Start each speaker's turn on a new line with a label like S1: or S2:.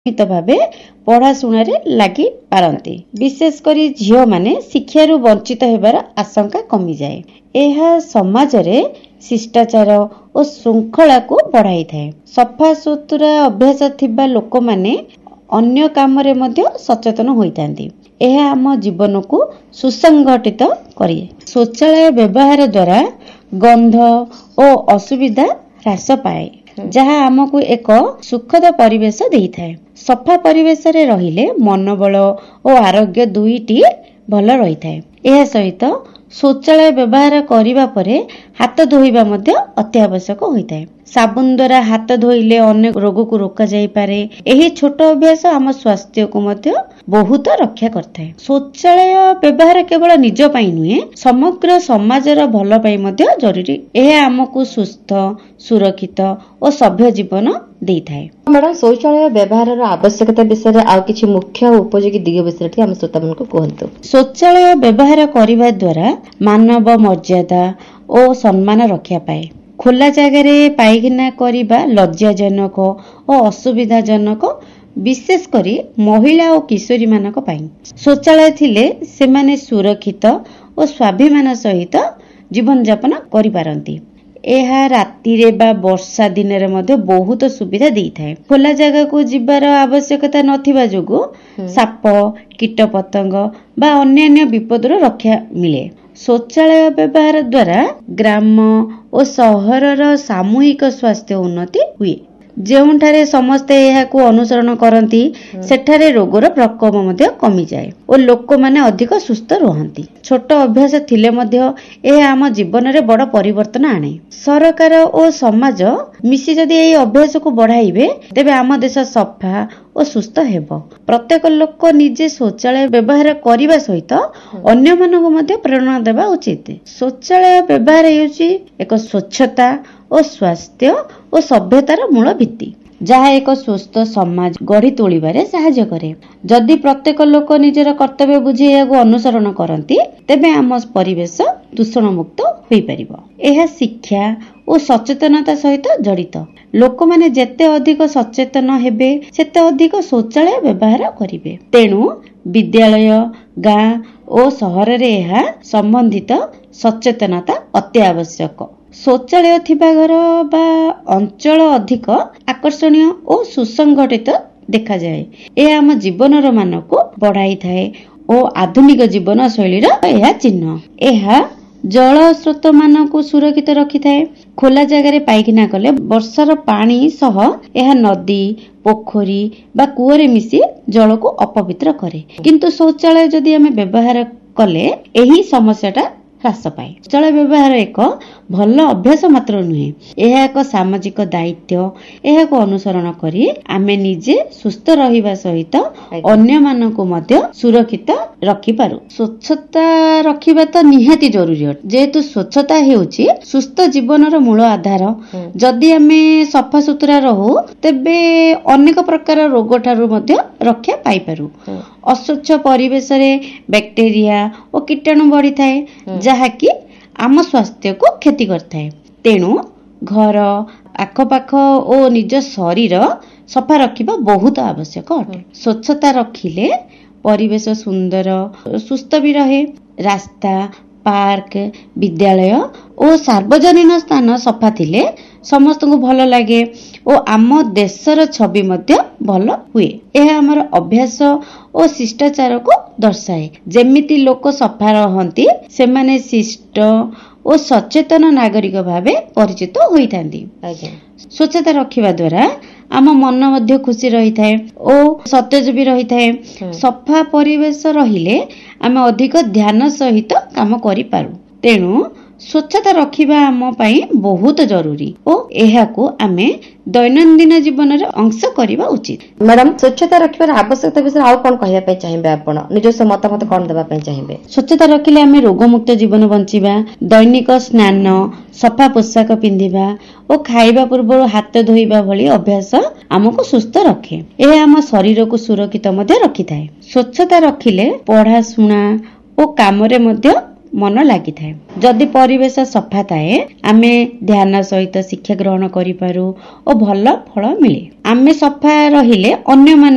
S1: ନିୟମିତ ଭାବେ ପଢାଶୁଣାରେ ଲାଗି ପାରନ୍ତି। ବିଶେଷ କରି ଝିଅମାନେ ଶିକ୍ଷାରୁ ବଞ୍ଚିତ ହେବାର ଆଶଙ୍କା କମିଯାଏ। ଏହା ସମାଜରେ ଶିଷ୍ଟାଚାର ଓ ଶୃଙ୍ଖଳାକୁ ବଢାଇଥାଏ। ସଫାସୁତୁରା ଅଭ୍ୟାସ ଥିବା ଲୋକମାନେ ଅନ୍ୟ କାମରେ ମଧ୍ୟ ସଚେତନ ହୋଇଥାନ୍ତି। ଏହା ଆମ ଜୀବନକୁ ସୁସଂଗଠିତ କରେ। ଶୌଚାଳୟ ବ୍ୟବହାର ଦ୍ୱାରା ଗନ୍ଧ ଓ ଅସୁବିଧା ହ୍ରାସ ପାଏ, ଯାହା ଆମକୁ ଏକ ସୁଖଦ ପରିବେଶ ଦେଇଥାଏ। ସଫା ପରିବେଶରେ ରହିଲେ ମନୋବଳ ଓ ଆରୋଗ୍ୟ ଦୁଇଟି ଭଲ ରହିଥାଏ। ଏହା ସହିତ ଶୌଚାଳୟ ବ୍ୟବହାର କରିବା ପରେ ହାତ ଧୋଇବା ମଧ୍ୟ ଅତ୍ୟାବଶ୍ୟକ ହୋଇଥାଏ। ସାବୁନ ଦ୍ୱାରା ହାତ ଧୋଇଲେ ଅନେକ ରୋଗକୁ ରୋକାଯାଇପାରେ। ଏହି ଛୋଟ ଅଭ୍ୟାସ ଆମ ସ୍ୱାସ୍ଥ୍ୟକୁ ମଧ୍ୟ ବହୁତ ରକ୍ଷା କରିଥାଏ। ଶୌଚାଳୟ ବ୍ୟବହାର କେବଳ ନିଜ ପାଇଁ ନୁହେଁ, ସମଗ୍ର ସମାଜର ଭଲ ପାଇଁ ମଧ୍ୟ ଜରୁରୀ। ଏହା ଆମକୁ ସୁସ୍ଥ, ସୁରକ୍ଷିତ ଓ ସଭ୍ୟ ଜୀବନ ଦେଇଥାଏ।
S2: ମ୍ୟାଡାମ, ଶୌଚାଳୟ ବ୍ୟବହାରର ଆବଶ୍ୟକତା ବିଷୟରେ ଆଉ କିଛି ମୁଖ୍ୟ ଓ ଉପଯୋଗୀ ଦିଗ ବିଷୟରେ ଆମ ଶ୍ରୋତାମାନଙ୍କୁ କୁହନ୍ତୁ।
S1: ଶୌଚାଳୟ ବ୍ୟବହାର କରିବା ଦ୍ୱାରା ମାନବ ମର୍ଯ୍ୟାଦା ଓ ସମ୍ମାନ ରକ୍ଷା ପାଏ। ଖୋଲା ଜାଗାରେ ପାଇଖାନା କରିବା ଲଜ୍ଜାଜନକ ଓ ଅସୁବିଧାଜନକ, ବିଶେଷ କରି ମହିଳା ଓ କିଶୋରୀ ମାନଙ୍କ ପାଇଁ। ଶୌଚାଳୟ ଥିଲେ ସେମାନେ ସୁରକ୍ଷିତ ଓ ସ୍ୱାଭିମାନ ସହିତ ଜୀବନଯାପନ କରିପାରନ୍ତି। ଏହା ରାତିରେ ବା ବର୍ଷା ଦିନରେ ମଧ୍ୟ ବହୁତ ସୁବିଧା ଦେଇଥାଏ। ଖୋଲା ଜାଗାକୁ ଯିବାର ଆବଶ୍ୟକତା ନଥିବା ଯୋଗୁଁ ସାପ, କୀଟପତଙ୍ଗ ବା ଅନ୍ୟାନ୍ୟ ବିପଦରୁ ରକ୍ଷା ମିଳେ। ଶୌଚାଳୟ ବ୍ୟବହାର ଦ୍ୱାରା ଗ୍ରାମ ଓ ସହରର ସାମୂହିକ ସ୍ୱାସ୍ଥ୍ୟ ଉନ୍ନତି ହୁଏ। ଯେଉଁଠାରେ ସମସ୍ତେ ଏହାକୁ ଅନୁସରଣ କରନ୍ତି, ସେଠାରେ ରୋଗର ପ୍ରକୋପ ମଧ୍ୟ କମିଯାଏ ଓ ଲୋକମାନେ ଅଧିକ ସୁସ୍ଥ ରୁହନ୍ତି। ଛୋଟ ଅଭ୍ୟାସ ଥିଲେ ମଧ୍ୟ ଏହା ଆମ ଜୀବନରେ ବଡ଼ ପରିବର୍ତ୍ତନ ଆଣେ। ସରକାର ଓ ସମାଜ ମିଶି ଯଦି ଏହି ଅଭ୍ୟାସକୁ ବଢାଇବେ, ତେବେ ଆମ ଦେଶ ସଫା ଓ ସୁସ୍ଥ ହେବ। ପ୍ରତ୍ୟେକ ଲୋକ ନିଜେ ଶୌଚାଳୟ ବ୍ୟବହାର କରିବା ସହିତ ଅନ୍ୟମାନଙ୍କୁ ମଧ୍ୟ ପ୍ରେରଣା ଦେବା ଉଚିତ। ଶୌଚାଳୟ ବ୍ୟବହାର ହେଉଛି ଏକ ସ୍ୱଚ୍ଛତା ଓ ସ୍ୱାସ୍ଥ୍ୟ ଓ ସଭ୍ୟତାର ମୂଳ ଭିତ୍ତି, ଯାହା ଏକ ସୁସ୍ଥ ସମାଜ ଗଢି ତୋଳିବାରେ ସାହାଯ୍ୟ କରେ। ଯଦି ପ୍ରତ୍ୟେକ ଲୋକ ନିଜର କର୍ତ୍ତବ୍ୟ ବୁଝି ଏହାକୁ ଅନୁସରଣ କରନ୍ତି, ତେବେ ଆମ ପରିବେଶ ଦୂଷଣ ମୁକ୍ତ ହୋଇପାରିବ। ଏହା ଶିକ୍ଷା ଓ ସଚେତନତା ସହିତ ଜଡିତ। ଲୋକମାନେ ଯେତେ ଅଧିକ ସଚେତନ ହେବେ, ସେତେ ଅଧିକ ଶୌଚାଳୟ ବ୍ୟବହାର କରିବେ। ତେଣୁ ବିଦ୍ୟାଳୟ, ଗାଁ ଓ ସହରରେ ଏହା ସମ୍ବନ୍ଧିତ ସଚେତନତା ଅତି ଆବଶ୍ୟକ। ଶୌଚାଳୟ ଥିବା ଘର ବା ଅଞ୍ଚଳ ଅଧିକ ଆକର୍ଷଣୀୟ ଓ ସୁସଂଗଠିତ ଦେଖାଯାଏ। ଏହା ଆମ ଜୀବନର ମାନକୁ ବଢାଇଥାଏ ଓ ଆଧୁନିକ ଜୀବନ ଶୈଳୀର ଏହା ଚିହ୍ନ। ଏହା ଜଳ ସ୍ରୋତ ମାନଙ୍କୁ ସୁରକ୍ଷିତ ରଖିଥାଏ। ଖୋଲା ଜାଗାରେ ପାଇଖାନା କଲେ ବର୍ଷାର ପାଣି ସହ ଏହା ନଦୀ, ପୋଖରୀ ବା କୂଅରେ ମିଶି ଜଳକୁ ଅପବିତ୍ର କରେ। କିନ୍ତୁ ଶୌଚାଳୟ ଯଦି ଆମେ ବ୍ୟବହାର କଲେ ଏହି ସମସ୍ୟାଟା ହ୍ରାସ ପାଏ। ଶୌଚାଳୟ ବ୍ୟବହାର ଏକ ଭଲ ଅଭ୍ୟାସ ମାତ୍ର ନୁହେଁ, ଏହା ଏକ ସାମାଜିକ ଦାୟିତ୍ୱ। ଏହାକୁ ଅନୁସରଣ କରି ଆମେ ନିଜେ ସୁସ୍ଥ ରହିବା ସହିତ ଅନ୍ୟମାନଙ୍କୁ ମଧ୍ୟ ସୁରକ୍ଷିତ ରଖିପାରୁ। ସ୍ୱଚ୍ଛତା ରଖିବା ତ ନିହାତି ଜରୁରୀ ଅଟେ, ଯେହେତୁ ସ୍ୱଚ୍ଛତା ହେଉଛି ସୁସ୍ଥ ଜୀବନର ମୂଳ ଆଧାର। ଯଦି ଆମେ ସଫାସୁତୁରା ରହୁ, ତେବେ ଅନେକ ପ୍ରକାର ରୋଗ ଠାରୁ ମଧ୍ୟ ରକ୍ଷା ପାଇପାରୁ। ଅସ୍ୱଚ୍ଛ ପରିବେଶରେ ବ୍ୟାକ୍ଟେରିଆ ଓ କୀଟାଣୁ ବଢିଥାଏ, ଯାହାକି ଆମ ସ୍ୱାସ୍ଥ୍ୟକୁ କ୍ଷତି କରିଥାଏ। ତେଣୁ ଘର, ଆଖପାଖ ଓ ନିଜ ଶରୀର ସଫା ରଖିବା ବହୁତ ଆବଶ୍ୟକ ଅଟେ। ସ୍ୱଚ୍ଛତା ରଖିଲେ ପରିବେଶ ସୁନ୍ଦର, ସୁସ୍ଥ ବି ରହେ। ରାସ୍ତା, ପାର୍କ, ବିଦ୍ୟାଳୟ ଓ ସାର୍ବଜନୀନ ସ୍ଥାନ ସଫା ଥିଲେ ସମସ୍ତଙ୍କୁ ଭଲ ଲାଗେ ଓ ଆମ ଦେଶର ଛବି ମଧ୍ୟ ଭଲ ହୁଏ। ଏହା ଆମର ଅଭ୍ୟାସ ଓ ଶିଷ୍ଟାଚାରକୁ ଦର୍ଶାଏ। ଯେମିତି ଲୋକ ସଫା ରହନ୍ତି, ସେମାନେ ଶିଷ୍ଟ ଓ ସଚେତନ ନାଗରିକ ଭାବେ ପରିଚିତ ହୋଇଥାନ୍ତି। ସ୍ୱଚ୍ଛତା ରଖିବା ଦ୍ୱାରା ଆମ ମନ ମଧ୍ୟ ଖୁସି ରହିଥାଏ ଓ ସତେଜ ବି ରହିଥାଏ। ସଫା ପରିବେଶ ରହିଲେ ଆମେ ଅଧିକ ଧ୍ୟାନ ସହିତ କାମ କରିପାରୁ। ତେଣୁ ସ୍ୱଚ୍ଛତା ରଖିବା ଆମ ପାଇଁ ବହୁତ ଜରୁରୀ ଓ ଏହାକୁ ଆମେ ଦୈନନ୍ଦିନ ଜୀବନରେ ଅଂଶ କରିବା ଉଚିତ।
S2: ମ୍ୟାଡାମ, ସ୍ୱଚ୍ଛତା ରଖିବାର ଆବଶ୍ୟକତା ବିଷୟରେ ଆଉ କଣ କହିବା ପାଇଁ ଚାହିଁବେ? ଆପଣ ନିଜସ୍ୱ ମତାମତ କଣ ଦେବା ପାଇଁ ଚାହିଁବେ?
S1: ସ୍ୱଚ୍ଛତା ରଖିଲେ ଆମେ ରୋଗମୁକ୍ତ ଜୀବନ ବଞ୍ଚିବା। ଦୈନିକ ସ୍ନାନ, ସଫା ପୋଷାକ ପିନ୍ଧିବା ଓ ଖାଇବା ପୂର୍ବରୁ ହାତ ଧୋଇବା ଭଳି ଅଭ୍ୟାସ ଆମକୁ ସୁସ୍ଥ ରଖେ। ଏହା ଆମ ଶରୀରକୁ ସୁରକ୍ଷିତ ମଧ୍ୟ ରଖିଥାଏ। ସ୍ୱଚ୍ଛତା ରଖିଲେ ପଢାଶୁଣା ଓ କାମରେ ମଧ୍ୟ ମନ ଲାଗିଥାଏ। ଯଦି ପରିବେଶ ସଫା ଥାଏ, ଆମେ ଧ୍ୟାନ ସହିତ ଶିକ୍ଷା ଗ୍ରହଣ କରିପାରୁ ଓ ଭଲ ଫଳ ମିଳେ। ଆମେ ସଫା ରହିଲେ ଅନ୍ୟମାନେ